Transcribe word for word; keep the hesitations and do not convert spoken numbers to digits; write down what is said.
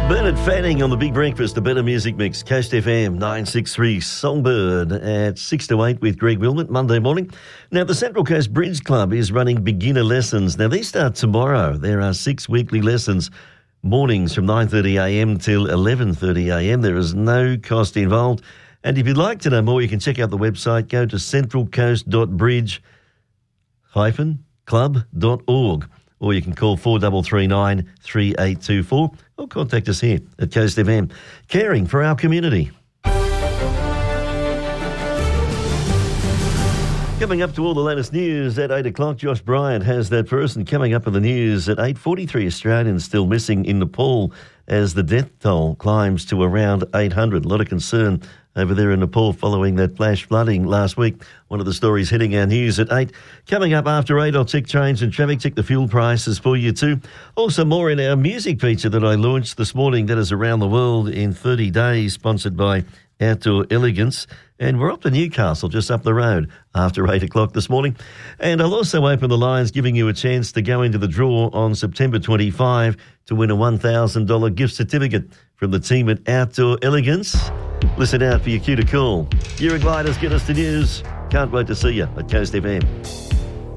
Bernard Fanning on the Big Breakfast, the Better Music Mix, Coast F M nine sixty-three, Songbird at six to eight with Greg Wilmot, Monday morning. Now, the Central Coast Bridge Club is running beginner lessons. Now, these start tomorrow. There are six weekly lessons, mornings from nine thirty a m till eleven thirty a m. There is no cost involved. And if you'd like to know more, you can check out the website. Go to central coast dot bridge dash club dot org. Or you can call four three three nine, three eight two four or contact us here at Coast F M, caring for our community. Coming up to all the latest news at eight o'clock, Josh Bryant has that person. Coming up in the news at eight, forty-three Australians still missing in Nepal as the death toll climbs to around eight hundred. A lot of concern over there in Nepal following that flash flooding last week. One of the stories hitting our news at eight. Coming up after eight, I'll check trains and traffic, check the fuel prices for you too. Also more in our music feature that I launched this morning, that is Around the World in thirty days, sponsored by Outdoor Elegance. And we're up to Newcastle, just up the road, after eight o'clock this morning. And I'll also open the lines, giving you a chance to go into the draw on September twenty-fifth to win a one thousand dollars gift certificate from the team at Outdoor Elegance. Listen out for your cue to call. Eurogliders, get us the news. Can't wait to see you at Coast F M.